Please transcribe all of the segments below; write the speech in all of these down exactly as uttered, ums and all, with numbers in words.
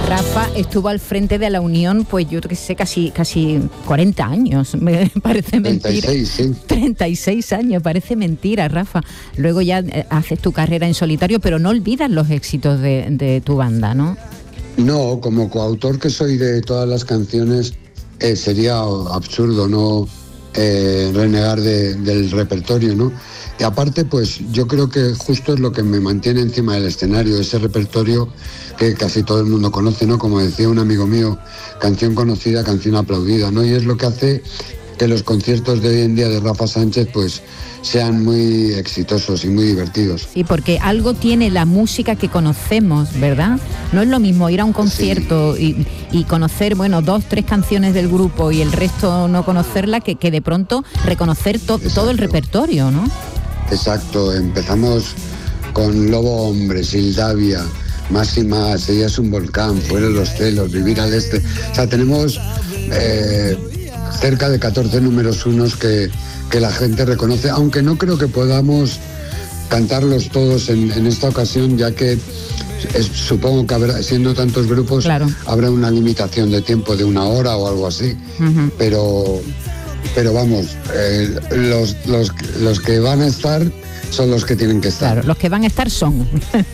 Rafa estuvo al frente de la Unión, pues yo que sé, casi casi cuarenta años, me parece mentira. treinta y seis, sí. treinta y seis años, parece mentira, Rafa. Luego ya eh, haces tu carrera en solitario, pero no olvidas los éxitos de, de tu banda, ¿no? No, como coautor que soy de todas las canciones, eh, sería absurdo no eh, renegar de, del repertorio, ¿no? Y aparte, pues yo creo que justo es lo que me mantiene encima del escenario, ese repertorio que casi todo el mundo conoce, ¿no? Como decía un amigo mío, canción conocida, canción aplaudida, ¿no? Y es lo que hace que los conciertos de hoy en día de Rafa Sánchez, pues sean muy exitosos y muy divertidos. Sí, porque algo tiene la música que conocemos, ¿verdad? No es lo mismo ir a un concierto sí. y, y conocer, bueno, dos, tres canciones del grupo y el resto no conocerla, que, que de pronto reconocer to- todo el repertorio, ¿no? Exacto, empezamos con Lobo Hombre, Sildavia, Más y Más, Ella es un volcán, Fuera los celos, Vivir al este. O sea, tenemos eh, cerca de catorce números unos que, que la gente reconoce, aunque no creo que podamos cantarlos todos en, en esta ocasión, ya que es, supongo que habrá, siendo tantos grupos, claro, habrá una limitación de tiempo de una hora o algo así, uh-huh. pero... Pero vamos, eh, los, los, los que van a estar son los que tienen que estar. Claro, los que van a estar son.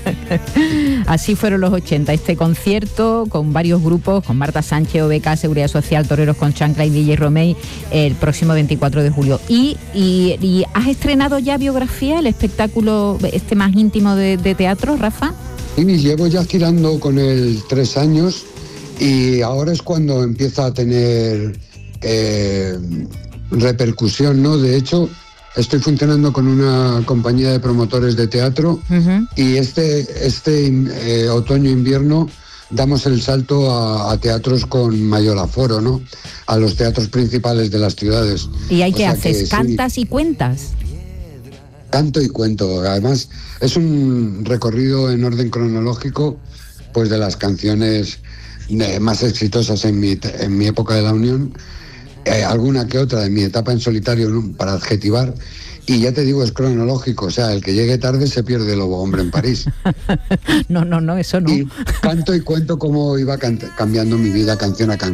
Así fueron los ochenta. Este concierto con varios grupos, con Marta Sánchez, O B K, Seguridad Social, Toreros con Chancla y D J Romey, el próximo veinticuatro de julio. ¿Y, y, y has estrenado ya Biografía, el espectáculo este más íntimo de, de teatro, Rafa? Sí, llevo ya girando con él tres años y ahora es cuando empieza a tener... Eh, repercusión, ¿no? De hecho, estoy funcionando con una compañía de promotores de teatro uh-huh. y este, este eh, otoño-invierno damos el salto a, a teatros con mayor aforo, ¿no? A los teatros principales de las ciudades. ¿Y ahí qué haces? Que, ¿cantas sí, y cuentas? Canto y cuento. Además, es un recorrido en orden cronológico, pues de las canciones de, más exitosas en mi, en mi época de la Unión. Eh, alguna que otra de mi etapa en solitario, ¿no? Para adjetivar, y ya te digo, es cronológico, o sea, el que llegue tarde se pierde Lobo Hombre en París. No, no, no, eso no. Y canto y cuento cómo iba cant- cambiando mi vida canción a canción.